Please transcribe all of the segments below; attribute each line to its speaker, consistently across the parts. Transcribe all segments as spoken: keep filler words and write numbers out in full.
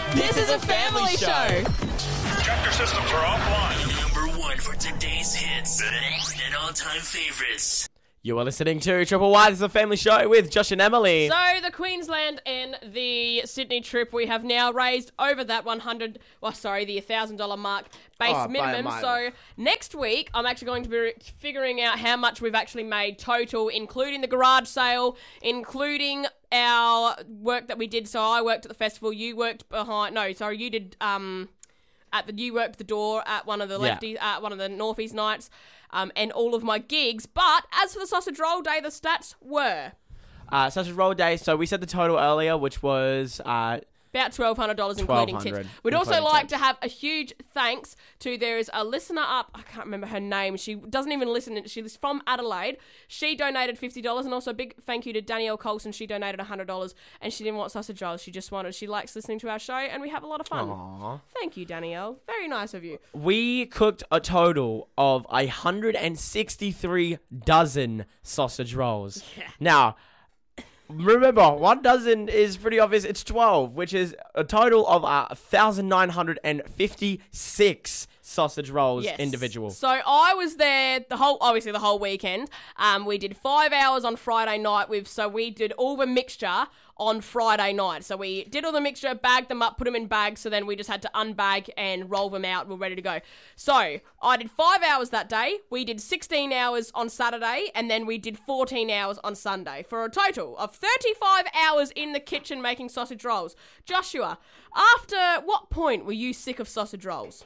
Speaker 1: This is a family show.
Speaker 2: Tractor systems are offline.
Speaker 3: Number one for today's hits and all-time favorites.
Speaker 1: You are listening to Triple Y. This is a family show with Josh and Emily.
Speaker 4: So, the Queensland and the Sydney trip, we have now raised over that one hundred, well, sorry, the one thousand dollars mark base
Speaker 1: Oh, by a
Speaker 4: minimum.
Speaker 1: mile.
Speaker 4: So, next week, I'm actually going to be figuring out how much we've actually made total, including the garage sale, including our work that we did. So, I worked at the festival, you worked behind, no, sorry, you did, um... At the you worked the door at one of the
Speaker 1: Yeah.
Speaker 4: lefties at one of the Northeast nights, um, and all of my gigs. But as for the sausage roll day, the stats were
Speaker 1: Uh, sausage roll day. So we said the total earlier, which was uh,
Speaker 4: about twelve hundred dollars, including tips.
Speaker 1: twelve hundred
Speaker 4: We'd also
Speaker 1: including
Speaker 4: like
Speaker 1: tips.
Speaker 4: to have a huge thanks to, there is a listener up, I can't remember her name, she doesn't even listen, she's from Adelaide. She donated fifty dollars, and also a big thank you to Danielle Colson. She donated one hundred dollars, and she didn't want sausage rolls, she just wanted, she likes listening to our show, and we have a lot of fun.
Speaker 1: Aww.
Speaker 4: Thank you, Danielle. Very nice of you.
Speaker 1: We cooked a total of one hundred sixty-three dozen sausage rolls.
Speaker 4: Yeah.
Speaker 1: Now, remember, one dozen is pretty obvious. It's twelve, which is a total of uh, one thousand nine hundred fifty-six sausage rolls
Speaker 4: Yes.
Speaker 1: individual.
Speaker 4: So I was there the whole, obviously the whole weekend. Um, we did five hours on Friday night with, so we did all the mixture on Friday night. So we did all the mixture, bagged them up, put them in bags. So then we just had to unbag and roll them out. We're ready to go. So I did five hours that day. We did sixteen hours on Saturday, and then we did fourteen hours on Sunday for a total of thirty-five hours in the kitchen making sausage rolls. Joshua, after what point were you sick of sausage rolls?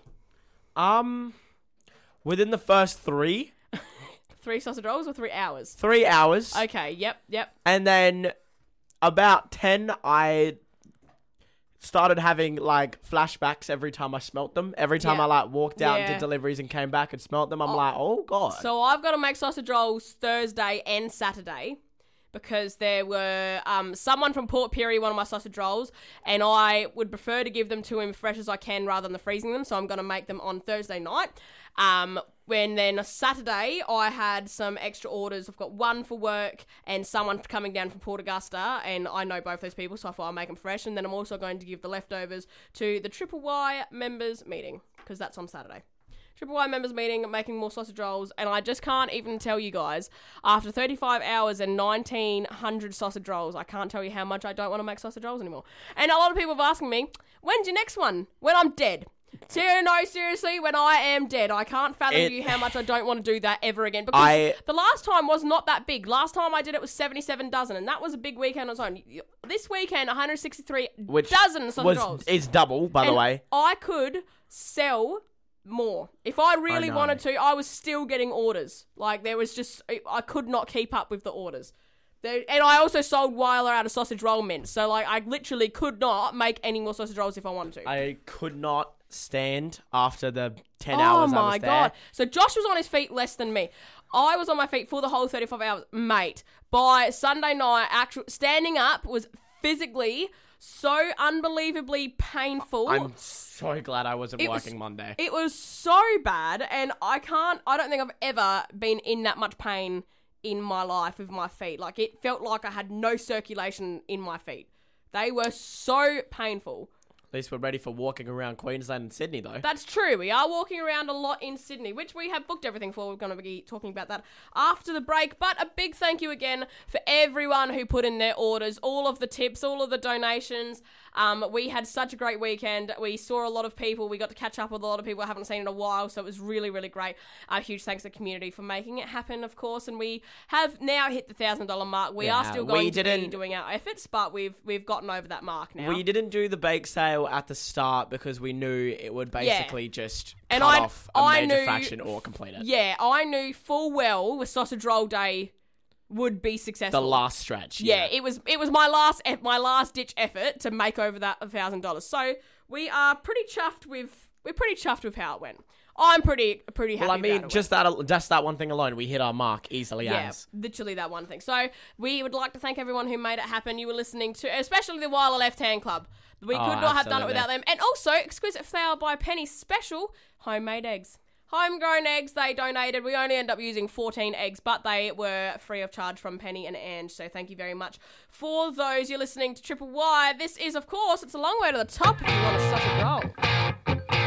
Speaker 1: Um, within the first three,
Speaker 4: Three sausage rolls or three hours?
Speaker 1: three hours,
Speaker 4: Okay, yep, yep.
Speaker 1: and then about ten, I started having like flashbacks every time I smelt them. Every time
Speaker 4: Yeah.
Speaker 1: I like walked out and
Speaker 4: Yeah.
Speaker 1: did deliveries and came back and smelt them, I'm like, oh god.
Speaker 4: So I've got to make sausage rolls Thursday and Saturday because there were um, someone from Port Pirie, one of my sausage rolls, and I would prefer to give them to him fresh as I can rather than the freezing them, so I'm going to make them on Thursday night. Um, when then Saturday, I had some extra orders. I've got one for work and someone coming down from Port Augusta, and I know both those people, so I thought I'll make them fresh, and then I'm also going to give the leftovers to the Triple Y members meeting because that's on Saturday. Triple Y members meeting, making more sausage rolls, and I just can't even tell you guys, after thirty-five hours and nineteen hundred sausage rolls, I can't tell you how much I don't want to make sausage rolls anymore. And a lot of people have asking me, when's your next one? When I'm dead. So, no, seriously, when I am dead, I can't fathom
Speaker 1: It-
Speaker 4: you how much I don't want to do that ever again. Because
Speaker 1: I-
Speaker 4: the last time was not that big. Last time I did it was seventy-seven dozen, and that was a big weekend on its own. This weekend, one hundred sixty-three
Speaker 1: Which
Speaker 4: dozen sausage
Speaker 1: was
Speaker 4: rolls.
Speaker 1: it's double, by the
Speaker 4: And
Speaker 1: way.
Speaker 4: I could sell more. If I really
Speaker 1: know.
Speaker 4: wanted to, I was still getting orders. Like, there was just, I could not keep up with the orders. There, and I also sold Weiler out of sausage roll mints. So, like, I literally could not make any more sausage rolls if I wanted to.
Speaker 1: I could not stand after the ten
Speaker 4: oh
Speaker 1: hours I
Speaker 4: my
Speaker 1: was there.
Speaker 4: god. So Josh was on his feet less than me. I was on my feet for the whole thirty-five hours. Mate, by Sunday night, actual standing up was physically so unbelievably painful.
Speaker 1: I'm so glad I wasn't
Speaker 4: It was-
Speaker 1: working Monday.
Speaker 4: It was so bad, and I can't, I don't think I've ever been in that much pain in my life with my feet. Like, it felt like I had no circulation in my feet. They were so painful.
Speaker 1: At least we're ready for walking around Queensland and Sydney, though.
Speaker 4: That's true. We are walking around a lot in Sydney, which we have booked everything for. We're going to be talking about that after the break. But a big thank you again for everyone who put in their orders, all of the tips, all of the donations. Um, we had such a great weekend. We saw a lot of people. We got to catch up with a lot of people I haven't seen in a while, so it was really, really great. A uh, huge thanks to the community for making it happen, of course. And we have now hit the one thousand dollars mark. We
Speaker 1: Yeah,
Speaker 4: are still
Speaker 1: we
Speaker 4: going to be
Speaker 1: didn't-
Speaker 4: doing our efforts, but we've we've gotten over that mark now.
Speaker 1: We didn't do the bake sale at the start because we knew it would basically just
Speaker 4: And
Speaker 1: cut
Speaker 4: I-
Speaker 1: off a
Speaker 4: I
Speaker 1: major
Speaker 4: knew-
Speaker 1: fraction or complete it.
Speaker 4: Yeah, I knew full well the sausage roll day would be successful.
Speaker 1: The last stretch.
Speaker 4: yeah,
Speaker 1: Yeah.
Speaker 4: it was it was my last eff- my last ditch effort to make over that a thousand dollars. So we are pretty chuffed with we're pretty chuffed with how it went. I'm pretty pretty happy.
Speaker 1: well, I mean,
Speaker 4: about it.
Speaker 1: just that, just that one thing alone, we hit our mark easily
Speaker 4: Yeah,
Speaker 1: as.
Speaker 4: literally that one thing. So we would like to thank everyone who made it happen. You were listening to, especially the Weiler Left Hand Club. We
Speaker 1: Oh,
Speaker 4: could not have done it
Speaker 1: absolutely.
Speaker 4: without them. And also, exquisite flour by Penny special homemade eggs. Homegrown eggs they donated. We only ended up using fourteen eggs, but they were free of charge from Penny and Ange. So thank you very much for those. You're listening to Triple Y. This is, of course, it's a long way to the top if you want a sausage roll.